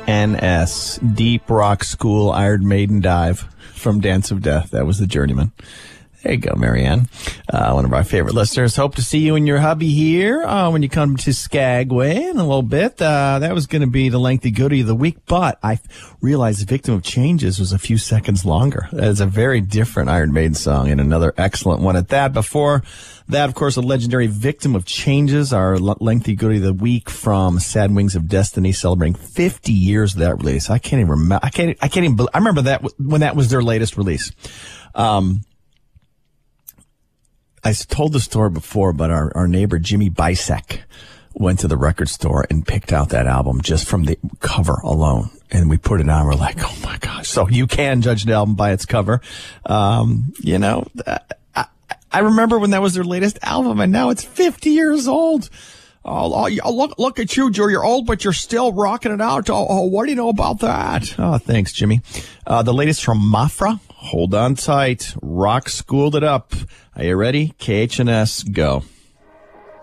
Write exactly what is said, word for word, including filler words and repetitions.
N S, Deep Rock School Iron Maiden Dive from Dance of Death. That was the Journeyman. There you go, Marianne. Uh, one of our favorite listeners. Hope to see you and your hubby here uh, when you come to Skagway in a little bit. Uh, that was going to be the lengthy goodie of the week, but I realized Victim of Changes was a few seconds longer. It's a very different Iron Maiden song and another excellent one at that. Before that, of course, a legendary Victim of Changes, our l- lengthy goodie of the week from Sad Wings of Destiny, celebrating fifty years of that release. I can't even remember. I can't, I can't even, I remember that w- when that was their latest release. Um, I told the story before, but our, our neighbor Jimmy Bisek went to the record store and picked out that album just from the cover alone. And we put it on. We're like, oh my gosh. So you can judge an album by its cover. Um, you know, I, I remember when that was their latest album, and now it's fifty years old. Oh, oh, look, look at you, Joe. You're old, but you're still rocking it out. Oh, oh, what do you know about that? Oh, thanks, Jimmy. Uh, the latest from Mafra. Hold on tight. Rock schooled it up. Are you ready? K H N S, go.